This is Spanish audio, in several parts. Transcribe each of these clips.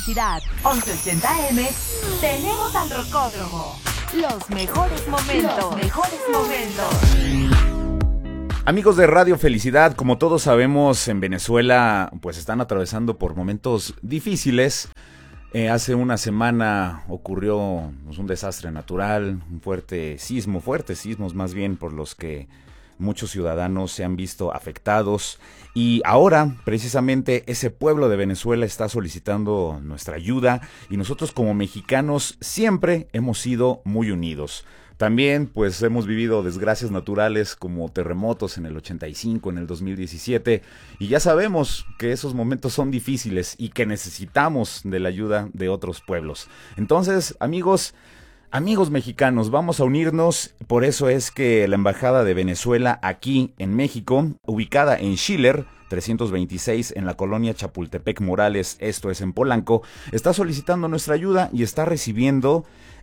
Felicidad, 1180M, tenemos al Rocódromo. Los mejores momentos. Amigos de Radio Felicidad, como todos sabemos, en Venezuela pues están atravesando por momentos difíciles. Hace una semana ocurrió un desastre natural, fuertes sismos más bien, por los que muchos ciudadanos se han visto afectados, y ahora precisamente ese pueblo de Venezuela está solicitando nuestra ayuda, y nosotros como mexicanos siempre hemos sido muy unidos. También pues hemos vivido desgracias naturales como terremotos en el 85, en el 2017, y ya sabemos que esos momentos son difíciles y que necesitamos de la ayuda de otros pueblos. Entonces, amigos mexicanos, vamos a unirnos. Por eso es que la Embajada de Venezuela aquí en México, ubicada en Schiller 326 en la colonia Chapultepec Morales, esto es en Polanco, está solicitando nuestra ayuda y está recibiendo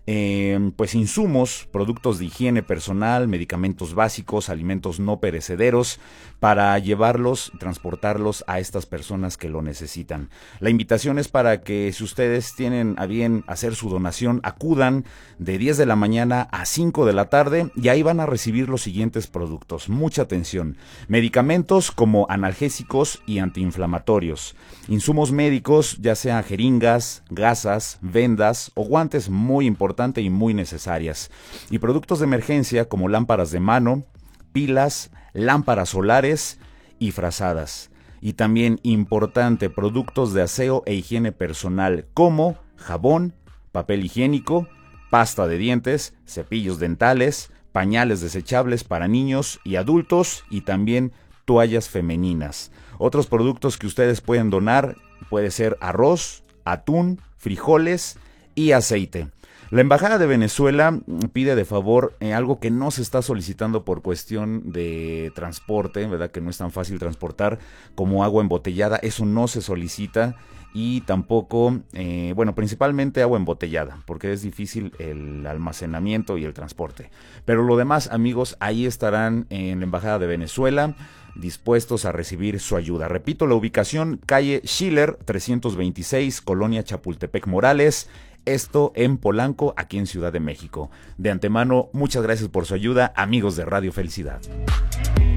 pues insumos, productos de higiene personal, medicamentos básicos, alimentos no perecederos, para llevarlos, transportarlos a estas personas que lo necesitan. La invitación es para que, si ustedes tienen a bien hacer su donación, acudan de 10 de la mañana a 5 de la tarde, y ahí van a recibir los siguientes productos. Mucha atención: medicamentos como analgésicos y antiinflamatorios, insumos médicos, ya sean jeringas, gasas, vendas o guantes, muy importante y muy necesarias, y productos de emergencia como lámparas de mano, pilas, lámparas solares y frazadas. Y también importante, productos de aseo e higiene personal como jabón, papel higiénico, pasta de dientes, cepillos dentales, pañales desechables para niños y adultos, y también toallas femeninas. Otros productos que ustedes pueden donar puede ser arroz, atún, frijoles y aceite. La Embajada de Venezuela pide de favor algo que no se está solicitando por cuestión de transporte, ¿verdad? Que no es tan fácil transportar, como agua embotellada. Eso no se solicita, y tampoco, principalmente agua embotellada, porque es difícil el almacenamiento y el transporte. Pero lo demás, amigos, ahí estarán en la Embajada de Venezuela, dispuestos a recibir su ayuda. Repito, la ubicación: calle Schiller 326, colonia Chapultepec Morales, esto en Polanco, aquí en Ciudad de México. De antemano, muchas gracias por su ayuda, amigos de Radio Felicidad.